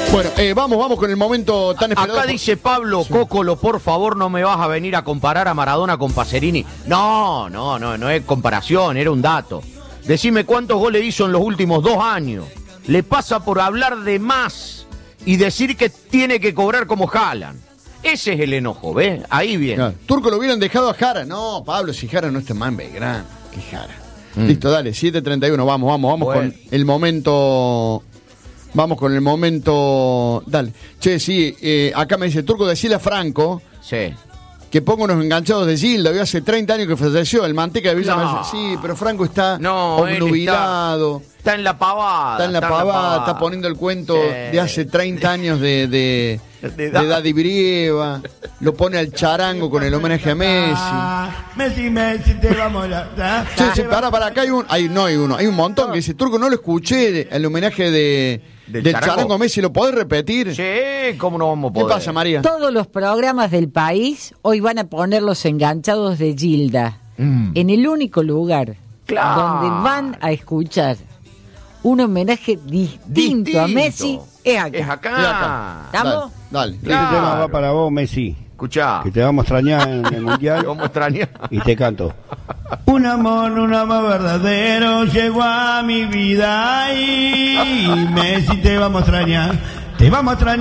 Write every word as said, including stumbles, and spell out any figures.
Bueno, eh, vamos, vamos con el momento tan esperado. Acá dice Pablo, sí. Cócolo, por favor, no me vas a venir a comparar a Maradona con Pacerini. No, no, no, no es comparación, era un dato. Decime cuántos goles hizo en los últimos dos años. Le pasa por hablar de más y decir que tiene que cobrar como Haaland. Ese es el enojo, ¿ves? Ahí viene. Claro. Turco lo hubieran dejado a Jara. No, Pablo, si Jara no está más en Belgrano. ¿Qué Jara? Mm. Listo, dale, siete treinta y uno, vamos, vamos, vamos bueno. con el momento... Vamos con el momento... Dale. Che, sí, eh, acá me dice Turco, decile a Franco... Sí. Que ponga unos enganchados de Gilda. Hoy hace treinta años que falleció el Manteca de Villa. No. Sí, pero Franco está no, obnubilado. Está, está en la pavada. Está en la, está pavada, en la pavada. Está poniendo el cuento sí. de hace treinta años de, de, de, de Daddy Brieva. Lo pone al charango con el homenaje a Messi. Messi, Messi, te vamos a... Sí, sí, para, para, acá hay un... Hay, no hay uno, hay un montón que dice, Turco, no lo escuché, el homenaje de... Del, del charango? charango Messi, ¿lo podés repetir? Sí, ¿cómo no vamos a poder? ¿Qué pasa, María? Todos los programas del país hoy van a poner los enganchados de Gilda mm. en el único lugar claro. donde van a escuchar un homenaje distinto, distinto. a Messi es acá. Es acá. Es acá. ¿Estamos? Dale. dale. Claro. Este tema va para vos, Messi. Escuchá. Que te vamos a extrañar en el Mundial. Te vamos a extrañar. Y te canto. Un amor, un amor verdadero llegó a mi vida y Messi te vamos a extrañar. Te vamos a extrañar.